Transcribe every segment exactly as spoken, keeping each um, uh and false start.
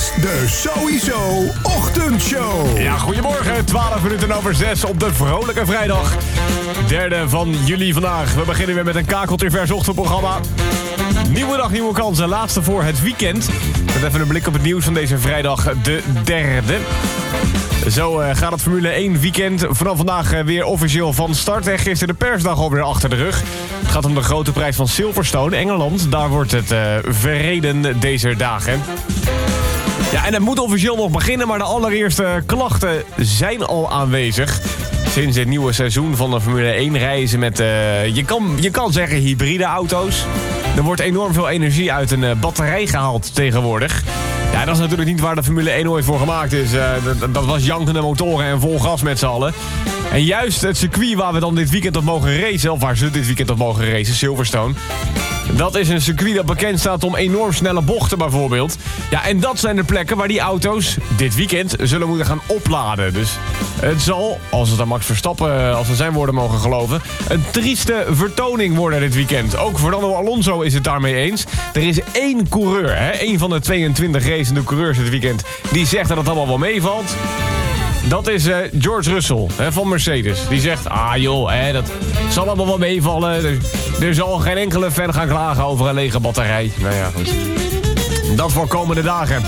is de Sowieso Ochtendshow. Ja, goedemorgen. twaalf minuten over zes op de vrolijke vrijdag. Derde van juli vandaag. We beginnen weer met een kakeltevers ochtendprogramma. Nieuwe dag, nieuwe kansen. Laatste voor het weekend. Met even een blik op het nieuws van deze vrijdag, de derde. Zo uh, gaat het Formule één weekend vanaf vandaag uh, weer officieel van start. En gisteren de persdag alweer achter de rug. Het gaat om de grote prijs van Silverstone, Engeland. Daar wordt het uh, verreden deze dagen. Ja, en het moet officieel nog beginnen, maar de allereerste klachten zijn al aanwezig. Sinds het nieuwe seizoen van de Formule één rijden ze met, uh, je, kan, je kan zeggen, hybride auto's. Er wordt enorm veel energie uit een uh, batterij gehaald tegenwoordig. Ja, dat is natuurlijk niet waar de Formule één ooit voor gemaakt is. Uh, dat, dat was jankende motoren en vol gas met z'n allen. En juist het circuit waar we dan dit weekend op mogen racen, of waar ze dit weekend op mogen racen, Silverstone, dat is een circuit dat bekend staat om enorm snelle bochten bijvoorbeeld. Ja, en dat zijn de plekken waar die auto's dit weekend zullen moeten gaan opladen. Dus het zal, als het aan Max Verstappen, als we zijn woorden mogen geloven, een trieste vertoning worden dit weekend. Ook Fernando Alonso is het daarmee eens. Er is één coureur, hè, één van de tweeëntwintig racende coureurs dit weekend, die zegt dat het allemaal wel meevalt. Dat is uh, George Russell hè, van Mercedes. Die zegt, ah joh, hè, dat zal allemaal wel meevallen. Er, er zal geen enkele fan gaan klagen over een lege batterij. Nou ja, goed. Dat voor komende dagen.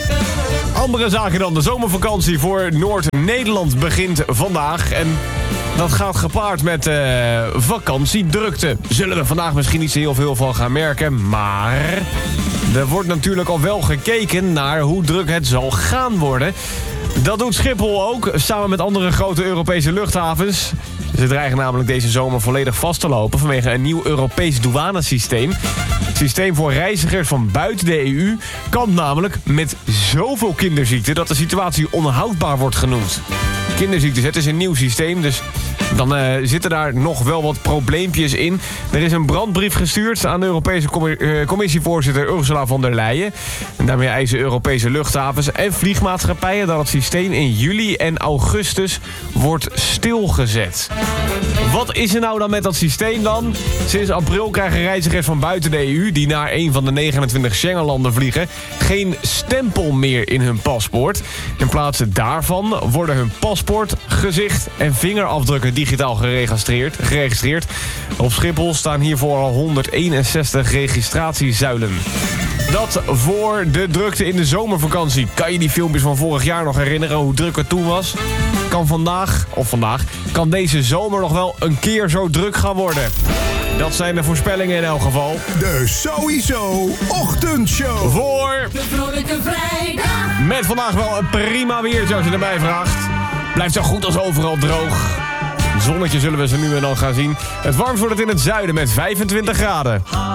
Andere zaken dan. De zomervakantie voor Noord-Nederland begint vandaag. En dat gaat gepaard met uh, vakantiedrukte. Zullen we vandaag misschien niet zo heel veel van gaan merken. Maar er wordt natuurlijk al wel gekeken naar hoe druk het zal gaan worden. Dat doet Schiphol ook, samen met andere grote Europese luchthavens. Ze dreigen namelijk deze zomer volledig vast te lopen vanwege een nieuw Europees douanesysteem. Het systeem voor reizigers van buiten de E U kan namelijk met zoveel kinderziekten dat de situatie onhoudbaar wordt genoemd. Kinderziektes, het is een nieuw systeem, dus dan uh, zitten daar nog wel wat probleempjes in. Er is een brandbrief gestuurd aan de Europese com- uh, commissievoorzitter Ursula von der Leyen. En daarmee eisen Europese luchthavens en vliegmaatschappijen dat het systeem in juli en augustus wordt stilgezet. Wat is er nou dan met dat systeem dan? Sinds april krijgen reizigers van buiten de E U die naar een van de negenentwintig Schengenlanden vliegen geen stempel meer in hun paspoort. In plaats daarvan worden hun paspoort, gezicht en vingerafdrukken digitaal geregistreerd. geregistreerd. Op Schiphol staan hiervoor al honderdeenenzestig registratiezuilen. Dat voor de drukte in de zomervakantie. Kan je die filmpjes van vorig jaar nog herinneren hoe druk het toen was? Kan vandaag, of vandaag, kan deze zomer nog wel een keer zo druk gaan worden. Dat zijn de voorspellingen in elk geval. De Sowieso Ochtendshow. Voor de vrolijke vrijdag. Met vandaag wel een prima weertje als je erbij vraagt. Blijft zo goed als overal droog. Zonnetje zullen we ze nu en dan gaan zien. Het warmst wordt het in het zuiden met vijfentwintig graden.